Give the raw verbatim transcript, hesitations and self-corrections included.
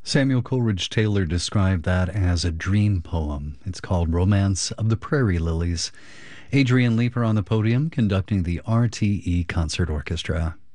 Samuel Coleridge Taylor described that as a dream poem. It's called Romance of the Prairie Lilies. Adrian Leeper on the podium conducting the R T E Concert Orchestra.